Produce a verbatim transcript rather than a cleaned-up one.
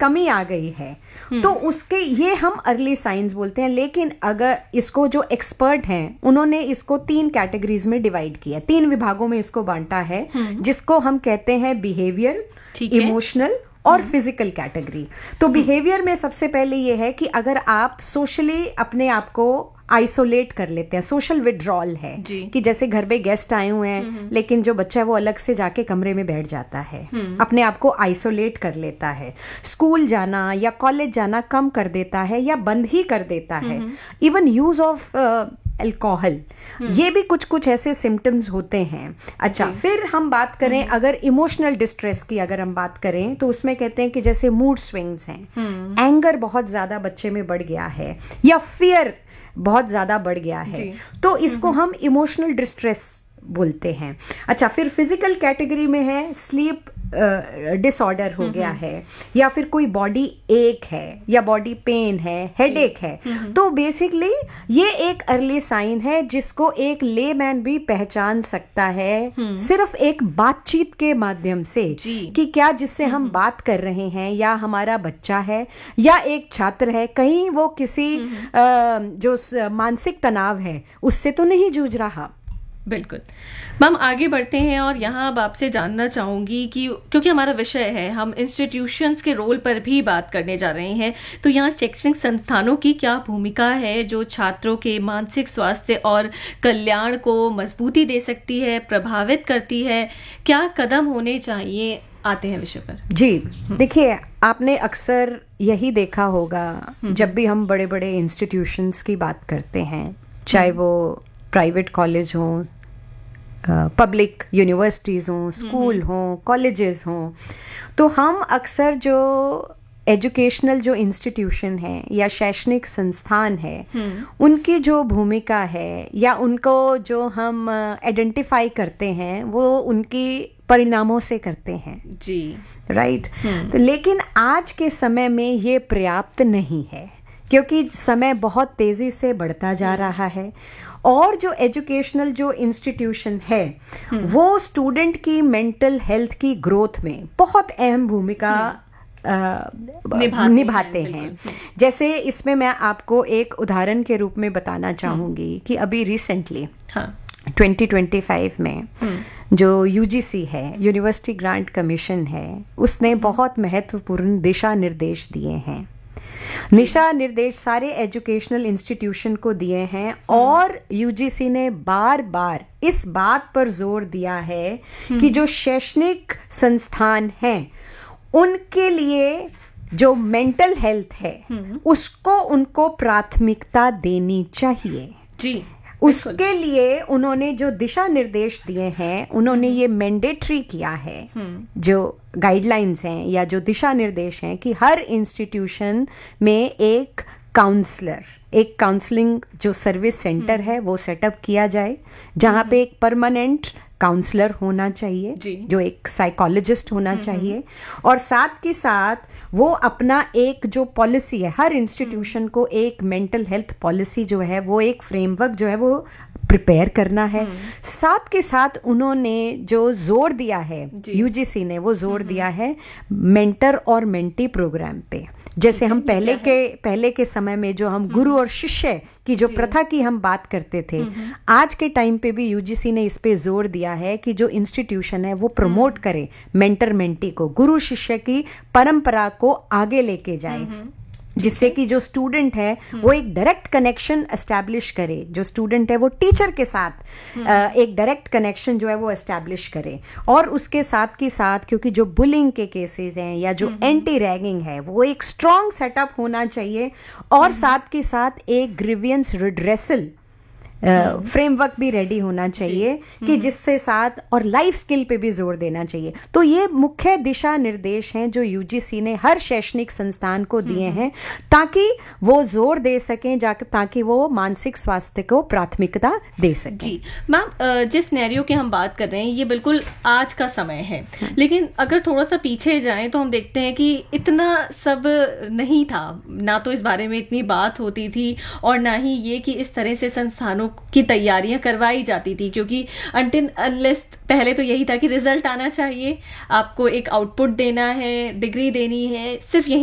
कमी आ गई है, तो उसके ये हम अर्ली साइंस बोलते हैं। लेकिन अगर इसको जो एक्सपर्ट हैं उन्होंने इसको तीन कैटेगरीज में डिवाइड किया, तीन विभागों में इसको बांटा है, जिसको हम कहते हैं बिहेवियर, इमोशनल और फिजिकल कैटेगरी। तो बिहेवियर में सबसे पहले ये है कि अगर आप सोशली अपने आप को आइसोलेट कर लेते हैं, सोशल विड्रॉल है कि जैसे घर पे गेस्ट आए हुए हैं लेकिन जो बच्चा है वो अलग से जाके कमरे में बैठ जाता है, अपने आप को आइसोलेट कर लेता है, स्कूल जाना या कॉलेज जाना कम कर देता है या बंद ही कर देता है, इवन यूज ऑफ अल्कोहल, ये भी कुछ कुछ ऐसे सिम्टम्स होते हैं। अच्छा, फिर हम बात करें अगर इमोशनल डिस्ट्रेस की अगर हम बात करें तो उसमें कहते हैं कि जैसे मूड स्विंग्स हैं, एंगर बहुत ज्यादा बच्चे में बढ़ गया है या फियर बहुत ज्यादा बढ़ गया है, तो इसको हम इमोशनल डिस्ट्रेस बोलते हैं। अच्छा, फिर फिजिकल कैटेगरी में है स्लीप डिसऑर्डर हो गया है, या फिर कोई बॉडी एक है या बॉडी पेन है, हेडेक है, तो बेसिकली ये एक अर्ली साइन है जिसको एक लेमैन भी पहचान सकता है सिर्फ एक बातचीत के माध्यम से कि क्या जिससे हम बात कर रहे हैं या हमारा बच्चा है या एक छात्र है, कहीं वो किसी आ, जो मानसिक तनाव है उससे तो नहीं जूझ रहा। बिल्कुल मैम, आगे बढ़ते हैं और यहाँ अब आपसे जानना चाहूँगी कि क्योंकि हमारा विषय है, हम इंस्टीट्यूशंस के रोल पर भी बात करने जा रहे हैं, तो यहाँ शैक्षणिक संस्थानों की क्या भूमिका है जो छात्रों के मानसिक स्वास्थ्य और कल्याण को मजबूती दे सकती है, प्रभावित करती है, क्या कदम होने चाहिए? आते हैं विषय पर। जी देखिए, आपने अक्सर यही देखा होगा जब भी हम बड़े बड़े इंस्टीट्यूशंस की बात करते हैं, चाहे वो प्राइवेट कॉलेज हों, पब्लिक यूनिवर्सिटीज़ हों, स्कूल हों, कॉलेजेस हों, तो हम अक्सर जो एजुकेशनल जो इंस्टीट्यूशन है या शैक्षणिक संस्थान है उनकी जो भूमिका है या उनको जो हम आइडेंटिफाई करते हैं वो उनकी परिणामों से करते हैं जी, राइट। तो लेकिन आज के समय में ये पर्याप्त नहीं है क्योंकि समय बहुत तेज़ी से बढ़ता जा रहा है और जो एजुकेशनल जो इंस्टीट्यूशन है वो स्टूडेंट की मेंटल हेल्थ की ग्रोथ में बहुत अहम भूमिका निभाते, निभाते हैं, हैं। जैसे इसमें मैं आपको एक उदाहरण के रूप में बताना चाहूँगी कि अभी रिसेंटली हाँ। ट्वेंटी ट्वेंटी फाइव में जो यूजीसी है, यूनिवर्सिटी ग्रांट कमीशन है, उसने बहुत महत्वपूर्ण दिशा निर्देश दिए हैं। दिशा निर्देश सारे एजुकेशनल इंस्टीट्यूशन को दिए हैं और यूजीसी ने बार बार इस बात पर जोर दिया है कि जो शैक्षणिक संस्थान हैं उनके लिए जो मेंटल हेल्थ है उसको उनको प्राथमिकता देनी चाहिए जी। उसके लिए उन्होंने जो दिशा निर्देश दिए हैं उन्होंने ये मैंडेटरी किया है, जो गाइडलाइंस हैं या जो दिशा निर्देश हैं कि हर इंस्टीट्यूशन में एक काउंसलर, एक काउंसलिंग जो सर्विस सेंटर है वो सेटअप किया जाए जहाँ पे एक परमानेंट काउंसलर होना चाहिए जो एक साइकोलॉजिस्ट होना चाहिए और साथ के साथ वो अपना एक जो पॉलिसी है, हर इंस्टीट्यूशन को एक मेंटल हेल्थ पॉलिसी जो है वो एक फ्रेमवर्क जो है वो प्रिपेयर करना है। साथ के साथ उन्होंने जो जोर दिया है, यूजीसी ने वो जोर दिया है मेंटर और मेंटी प्रोग्राम पे। जैसे हम पहले के पहले के समय में जो हम गुरु और शिष्य की जो प्रथा की हम बात करते थे, आज के टाइम पे भी यूजीसी ने इस पे जोर दिया है कि जो इंस्टीट्यूशन है वो प्रमोट करे मेंटर मेंटी को, गुरु शिष्य की परंपरा को आगे लेके जाए, जिससे कि जो स्टूडेंट है वो एक डायरेक्ट कनेक्शन एस्टैब्लिश करे, जो स्टूडेंट है वो टीचर के साथ एक डायरेक्ट कनेक्शन जो है वो एस्टैब्लिश करे। और उसके साथ के साथ क्योंकि जो बुलिंग के केसेस हैं या जो एंटी रैगिंग है वो एक स्ट्रॉन्ग सेटअप होना चाहिए और साथ के साथ एक ग्रीवियंस रिड्रेसल फ्रेमवर्क uh, भी रेडी होना चाहिए कि जिससे साथ और लाइफ स्किल पे भी जोर देना चाहिए। तो ये मुख्य दिशा निर्देश हैं जो यूजीसी ने हर शैक्षणिक संस्थान को दिए हैं ताकि वो जोर दे सकें जाकर ताकि वो मानसिक स्वास्थ्य को प्राथमिकता दे सकें। जी मैम, जिस सिनेरियो की हम बात कर रहे हैं ये बिल्कुल आज का समय है, लेकिन अगर थोड़ा सा पीछे जाएं तो हम देखते हैं कि इतना सब नहीं था, ना तो इस बारे में इतनी बात होती थी और ना ही ये कि इस तरह से संस्थानों की तैयारियां करवाई जाती थी, क्योंकि अनटिल अनलेस पहले तो यही था कि रिजल्ट आना चाहिए, आपको एक आउटपुट देना है, डिग्री देनी है, सिर्फ यही